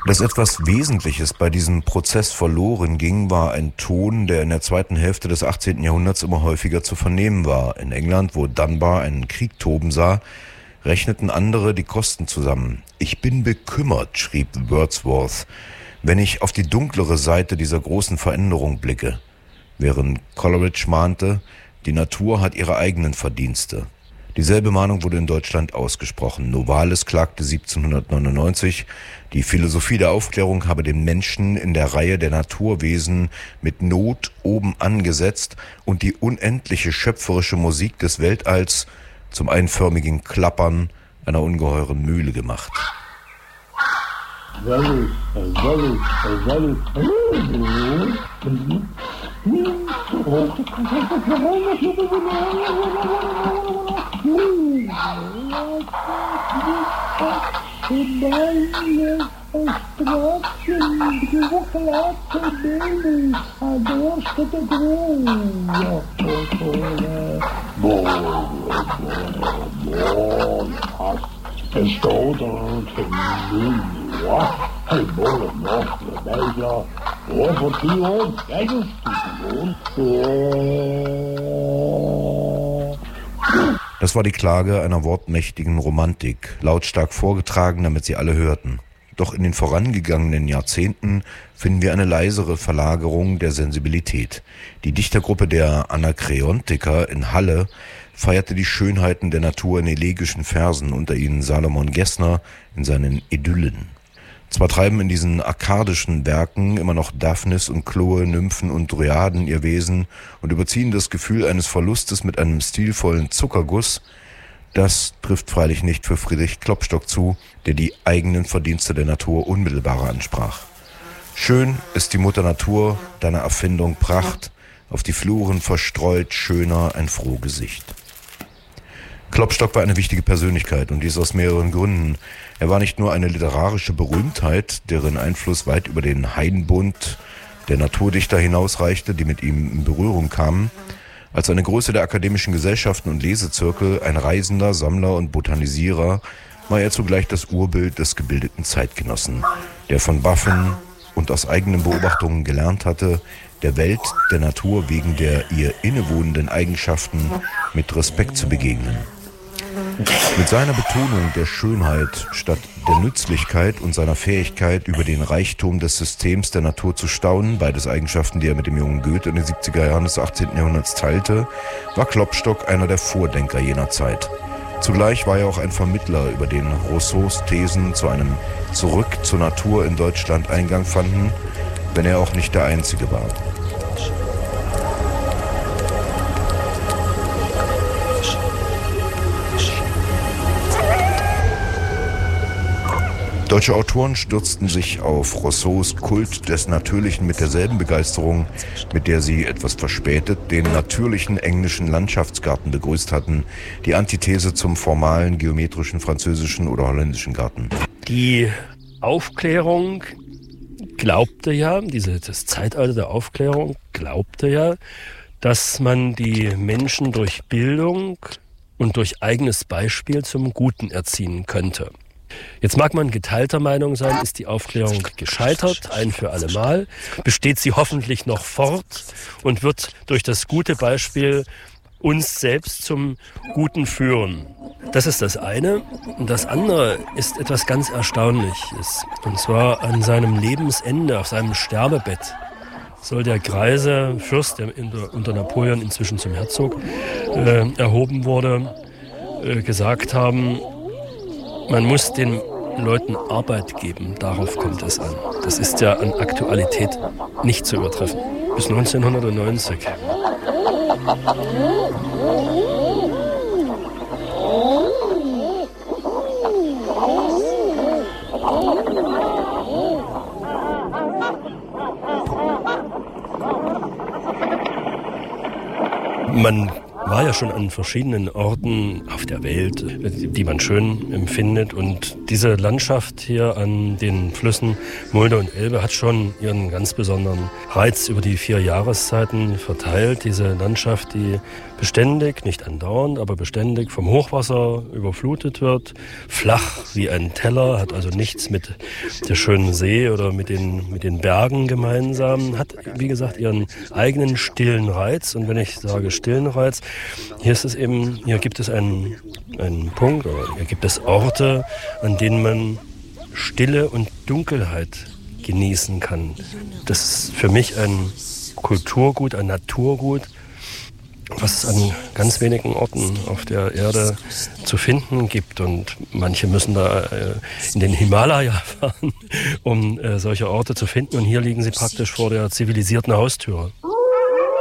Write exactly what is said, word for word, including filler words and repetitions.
Dass etwas Wesentliches bei diesem Prozess verloren ging, war ein Ton, der in der zweiten Hälfte des achtzehnten Jahrhunderts immer häufiger zu vernehmen war. In England, wo Dunbar einen Krieg toben sah, rechneten andere die Kosten zusammen. »Ich bin bekümmert«, schrieb Wordsworth, »wenn ich auf die dunklere Seite dieser großen Veränderung blicke«, während Coleridge mahnte, »die Natur hat ihre eigenen Verdienste«. Dieselbe Mahnung wurde in Deutschland ausgesprochen. Novalis klagte siebzehnhundertneunundneunzig, die Philosophie der Aufklärung habe den Menschen in der Reihe der Naturwesen mit Not oben angesetzt und die unendliche schöpferische Musik des Weltalls zum einförmigen Klappern einer ungeheuren Mühle gemacht. Das war die Klage einer wortmächtigen Romantik, lautstark vorgetragen, damit sie alle hörten. Doch in den vorangegangenen Jahrzehnten finden wir eine leisere Verlagerung der Sensibilität. Die Dichtergruppe der Anakreontiker in Halle feierte die Schönheiten der Natur in elegischen Versen, unter ihnen Salomon Gessner in seinen Idyllen. Zwar treiben in diesen akkadischen Werken immer noch Daphnis und Chloe, Nymphen und Dryaden ihr Wesen und überziehen das Gefühl eines Verlustes mit einem stilvollen Zuckerguss. Das trifft freilich nicht für Friedrich Klopstock zu, der die eigenen Verdienste der Natur unmittelbarer ansprach. Schön ist die Mutter Natur, deiner Erfindung Pracht, auf die Fluren verstreut, schöner ein froh Gesicht. Klopstock war eine wichtige Persönlichkeit und dies aus mehreren Gründen. Er war nicht nur eine literarische Berühmtheit, deren Einfluss weit über den Heidenbund der Naturdichter hinausreichte, die mit ihm in Berührung kamen. Als eine Größe der akademischen Gesellschaften und Lesezirkel, ein Reisender, Sammler und Botanisierer, war er zugleich das Urbild des gebildeten Zeitgenossen, der von Buffon und aus eigenen Beobachtungen gelernt hatte, der Welt, der Natur wegen der ihr innewohnenden Eigenschaften mit Respekt zu begegnen. Mit seiner Betonung der Schönheit statt der Nützlichkeit und seiner Fähigkeit, über den Reichtum des Systems der Natur zu staunen, beides Eigenschaften, die er mit dem jungen Goethe in den siebziger Jahren des achtzehnten Jahrhunderts teilte, war Klopstock einer der Vordenker jener Zeit. Zugleich war er auch ein Vermittler, über den Rousseaus Thesen zu einem Zurück zur Natur in Deutschland Eingang fanden, wenn er auch nicht der Einzige war. Deutsche Autoren stürzten sich auf Rousseaus Kult des Natürlichen mit derselben Begeisterung, mit der sie etwas verspätet den natürlichen englischen Landschaftsgarten begrüßt hatten, die Antithese zum formalen, geometrischen französischen oder holländischen Garten. Die Aufklärung glaubte ja, diese, das Zeitalter der Aufklärung glaubte ja, dass man die Menschen durch Bildung und durch eigenes Beispiel zum Guten erziehen könnte. Jetzt mag man geteilter Meinung sein, ist die Aufklärung gescheitert, ein für alle Mal, besteht sie hoffentlich noch fort und wird durch das gute Beispiel uns selbst zum Guten führen. Das ist das eine. Und das andere ist etwas ganz Erstaunliches. Und zwar an seinem Lebensende, auf seinem Sterbebett, soll der greise Fürst, der unter Napoleon inzwischen zum Herzog äh, erhoben wurde, äh, gesagt haben, man muss den Leuten Arbeit geben, darauf kommt es an. Das ist ja an Aktualität nicht zu übertreffen. Bis neunzehnhundertneunzig. Man war ja schon an verschiedenen Orten auf der Welt, die man schön empfindet, und diese Landschaft hier an den Flüssen Mulde und Elbe hat schon ihren ganz besonderen Reiz über die vier Jahreszeiten verteilt. Diese Landschaft, die beständig, nicht andauernd, aber beständig vom Hochwasser überflutet wird, flach wie ein Teller, hat also nichts mit der schönen See oder mit den, mit den Bergen gemeinsam, hat, wie gesagt, ihren eigenen stillen Reiz. Und wenn ich sage stillen Reiz, hier ist es eben, hier gibt es einen, einen Punkt, oder hier gibt es Orte, an denen man Stille und Dunkelheit genießen kann. Das ist für mich ein Kulturgut, ein Naturgut, was es an ganz wenigen Orten auf der Erde zu finden gibt. Und manche müssen da äh, in den Himalaya fahren, um äh, solche Orte zu finden. Und hier liegen sie praktisch vor der zivilisierten Haustüre.